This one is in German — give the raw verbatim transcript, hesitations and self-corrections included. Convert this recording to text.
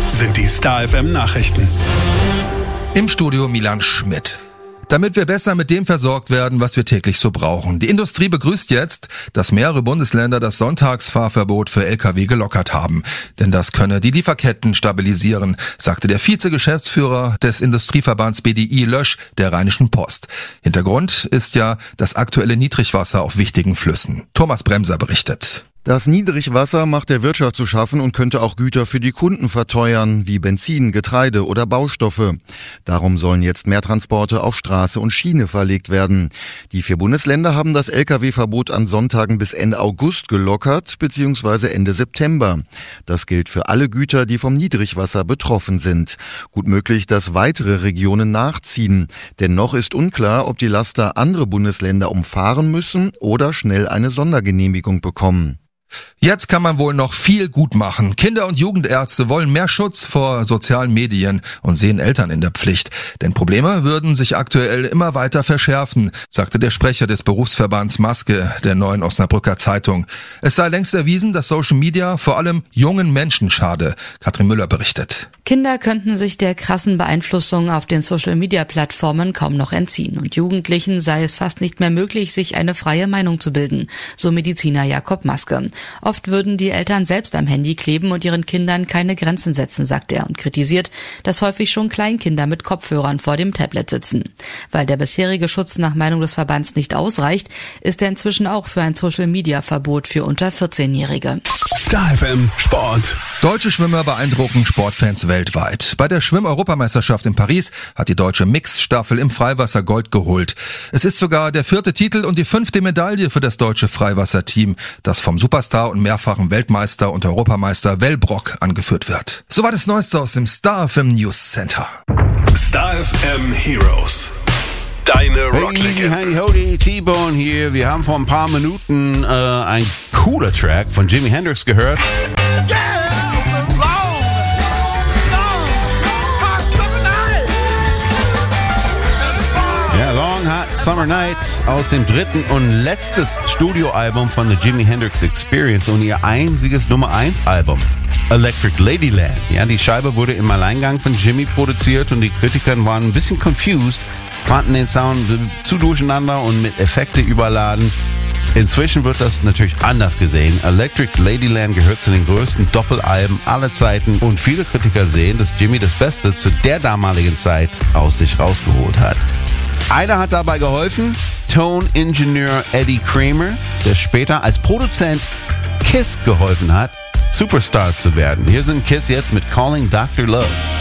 sind die Star F M Nachrichten. Im Studio Milan Schmidt. Damit wir besser mit dem versorgt werden, was wir täglich so brauchen. Die Industrie begrüßt jetzt, dass mehrere Bundesländer das Sonntagsfahrverbot für L K W gelockert haben. Denn das könne die Lieferketten stabilisieren, sagte der Vize-Geschäftsführer des Industrieverbands B D I Lösch der Rheinischen Post. Hintergrund ist ja das aktuelle Niedrigwasser auf wichtigen Flüssen. Thomas Bremser berichtet. Das Niedrigwasser macht der Wirtschaft zu schaffen und könnte auch Güter für die Kunden verteuern, wie Benzin, Getreide oder Baustoffe. Darum sollen jetzt mehr Transporte auf Straße und Schiene verlegt werden. Die vier Bundesländer haben das L K W-Verbot an Sonntagen bis Ende August gelockert, beziehungsweise Ende September. Das gilt für alle Güter, die vom Niedrigwasser betroffen sind. Gut möglich, dass weitere Regionen nachziehen. Denn noch ist unklar, ob die Laster andere Bundesländer umfahren müssen oder schnell eine Sondergenehmigung bekommen. Jetzt kann man wohl noch viel gut machen. Kinder- und Jugendärzte wollen mehr Schutz vor sozialen Medien und sehen Eltern in der Pflicht. Denn Probleme würden sich aktuell immer weiter verschärfen, sagte der Sprecher des Berufsverbands Maske der Neuen Osnabrücker Zeitung. Es sei längst erwiesen, dass Social Media vor allem jungen Menschen schade. Katrin Müller berichtet. Kinder könnten sich der krassen Beeinflussung auf den Social-Media-Plattformen kaum noch entziehen. Und Jugendlichen sei es fast nicht mehr möglich, sich eine freie Meinung zu bilden, so Mediziner Jakob Maske. Oft würden die Eltern selbst am Handy kleben und ihren Kindern keine Grenzen setzen, sagt er und kritisiert, dass häufig schon Kleinkinder mit Kopfhörern vor dem Tablet sitzen. Weil der bisherige Schutz nach Meinung des Verbands nicht ausreicht, ist er inzwischen auch für ein Social-Media-Verbot für unter vierzehnjährige. Star F M Sport. Deutsche Schwimmer beeindrucken Sportfans weltweit. Bei der Schwimm-Europameisterschaft in Paris hat die deutsche Mixed-Staffel im Freiwasser Gold geholt. Es ist sogar der vierte Titel und die fünfte Medaille für das deutsche Freiwasserteam, das vom Superstar und mehrfachen Weltmeister und Europameister Wellbrock angeführt wird. Soweit das Neueste aus dem Star F M News Center. Star F M Heroes. Deine Rocklegende. Hey, hey, howdy, T-Bone hier. Wir haben vor ein paar Minuten äh, ein cooler Track von Jimi Hendrix gehört. Ja, Long Hot Summer Night aus dem dritten und letztes Studioalbum von The Jimi Hendrix Experience und ihr einziges Nummer eins Album, Electric Ladyland. Ja, die Scheibe wurde im Alleingang von Jimi produziert und die Kritiker waren ein bisschen confused, fanden den Sound zu durcheinander und mit Effekte überladen. Inzwischen wird das natürlich anders gesehen. Electric Ladyland gehört zu den größten Doppelalben aller Zeiten und viele Kritiker sehen, dass Jimi das Beste zu der damaligen Zeit aus sich rausgeholt hat. Einer hat dabei geholfen, Tone-Ingenieur Eddie Kramer, der später als Produzent Kiss geholfen hat, Superstars zu werden. Hier sind Kiss jetzt mit Calling Doctor Love.